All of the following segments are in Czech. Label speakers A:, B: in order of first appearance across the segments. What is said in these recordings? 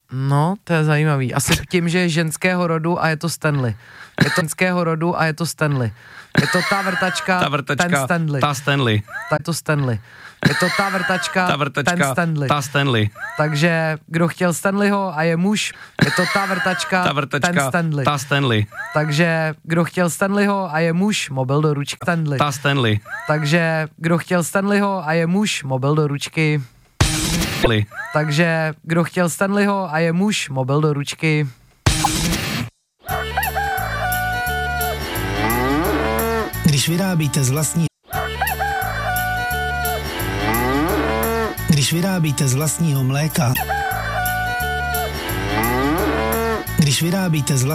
A: No, to je zajímavý. Asi tím, že je ženského rodu a je to Stanley. Je to ženského rodu a je to Stanley. Je to ta vrtačka ten Stanley.
B: Ta Stanley.
A: Je to Stanley. Je to ta vrtačka ten Stanley.
B: Ta Stanley.
A: Takže kdo chtěl Stanleyho a je muž, je to ta vrtačka ten Stanley.
B: Ta Stanley.
A: Takže kdo chtěl Stanleyho a je muž, mobil do ručky Stanley.
B: Ta Stanley.
A: Takže kdo chtěl Stanleyho a je muž, mobil do ručky. Takže kdo chtěl Stanleyho a je muž, mobil do ručky.
C: Když vyrábíte z vlastního mléka, když vyrábíte z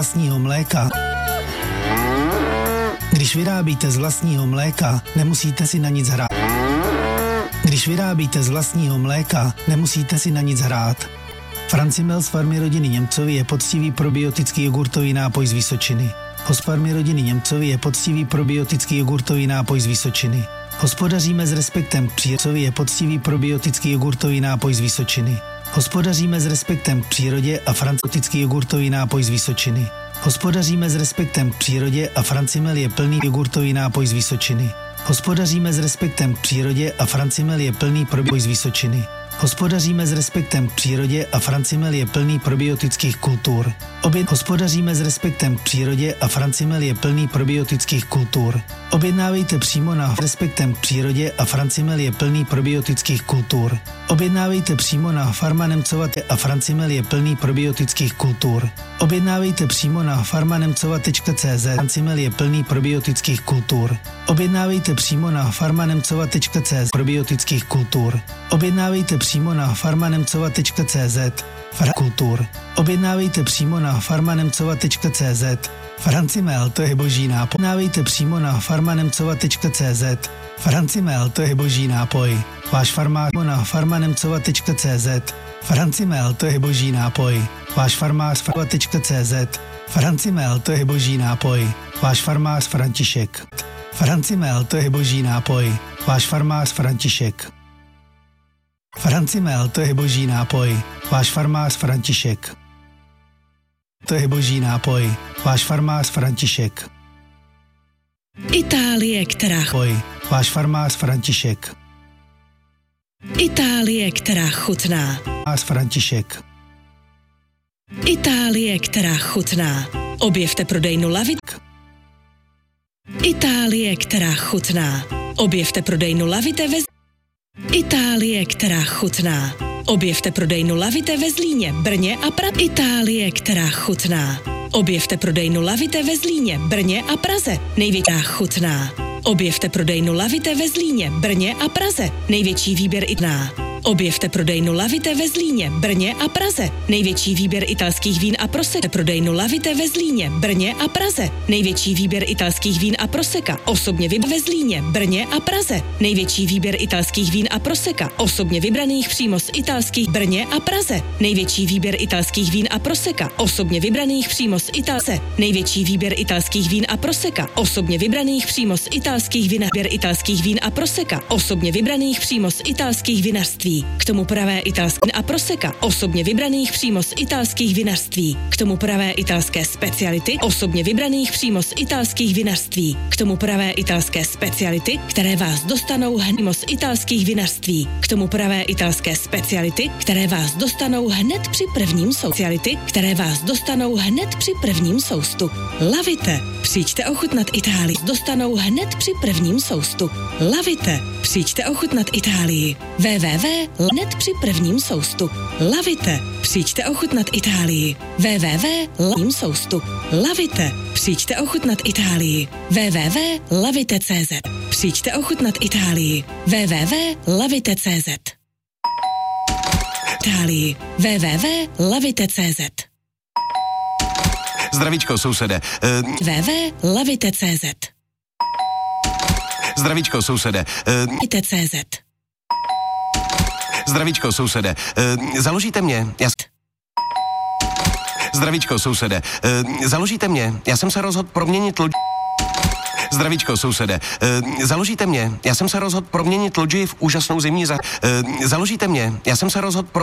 C: vlastního mléka, nemusíte si na nic hrát. Když vyrábíte z vlastního mléka, nemusíte si na nic hrát. Francimel z farmy rodiny Němcovi je poctivý probiotický jogurtový nápoj z Vysočiny. Farmy rodiny Němcovi je poctivý probiotický jogurtový nápoj z Vysočiny. Hospodaříme s respektem k přírodě je poctivý probiotický jogurtový nápoj z Vysočiny. Hospodaříme s respektem k přírodě a francimel jogurtový nápoj z Vysočiny. Hospodaříme s respektem k přírodě a Francimel je plný jogurtový nápoj z Vysočiny. Hospodaříme s respektem k přírodě a Francimel je plný probiotických z Vysočiny. Hospodaříme s respektem k přírodě a Francimel je plný probiotických kultur. Hospodaříme s respektem k přírodě a Francimel je plný probiotických kultur. Objednávejte přímo na respektem k přírodě a Francimel je plný probiotických kultur. Objednávejte přímo na Farma Nemcova a Francimel je plný probiotických kultur. Objednávejte přímo na farmanemcova.cz. Francimel je plný probiotických kultur. Objednávejte přímo na farmanemcova.cz. probiotických kultur. Objednávejte přímo na farmanemcova.cz. kultur. Objednávejte přímo na farmanemcova.cz. Francimel, to je boží nápoj. Objednávejte přímo na farmanemcova.cz. Francimel, to je boží nápoj. Váš farmář na farmanemcova.cz. Francimel, to je boží nápoj. Váš farmář farma.cz. Francimel, to je boží nápoj. Váš farmář František. Francimel, to je boží nápoj. Váš farmář František. Francimel, to je boží nápoj. Váš farmář František. To je boží nápoj. Váš farmář František.
D: Itálie, která
C: Váš farmář František.
D: Itálie, která chutná.
C: Farmář František.
D: Itálie, která chutná. Objevte prodejnu Lavit. Itálie, která chutná. Objevte prodejnu Lavite ve Itálie, která chutná. Objevte prodejnu Lavite ve Zlíně, Brně a Praze. Itálie, která chutná. Objevte prodejnu Lavite ve Zlíně, Brně a Praze. Největší chutná. Objevte prodejnu Lavite ve Zlíně, Brně a Praze. Největší výběr itná. Objevte prodejnu Lavite ve Zlíně, Brně a Praze. Největší výběr italských vín a proseka. Prodejnu Lavite ve Zlíně, Brně a Praze. Největší výběr italských vín a proseka. Osobně ve Zlíně, Brně a Praze. Největší výběr italských vín a proseka. Osobně vybraných přímo z italských Brně a Praze. Největší výběr italských vín a proseka. Osobně vybraných přímo z Italce. Největší výběr italských vín a proseka. Osobně vybraných přímo z italských výběr italských vín a proseka. Osobně vybraných přímo z italských vinařství. K tomu pravé italské a proseka, osobně vybraných přímo z italských vinařství. K tomu pravé italské speciality, osobně vybraných přímo z italských vinařství. K tomu pravé italské speciality, které vás dostanou hned z italských vinařství. K tomu pravé italské speciality, které vás dostanou hned při prvním speciality, které vás dostanou hned při prvním soustu. Lavite, přijďte ochutnat Itálii. Dostanou hned při prvním soustu. Lavite, přijďte ochutnat Itálii. Hned při prvním soustu. Lavite, přijďte ochutnat Itálii. Lavím soustu. Lavite, přijďte ochutnat Itálii. www.lavite.cz. Přijďte ochutnat Itálii. www.lavite.cz. Itálii. www.lavite.cz.
E: Zdravíčko, sousede.
D: www.lavite.cz.
E: Zdravíčko, sousede.
D: Lavite.cz.
E: Zdravíčko, sousede. Založíte mě? Zdravíčko, sousede. Založíte mě? Já jsem se rozhodl proměnit loď. Zdravíčko, sousede. Založíte mě? Já jsem se rozhodl proměnit loďi v úžasnou zimní Založíte mě? Já jsem se rozhodl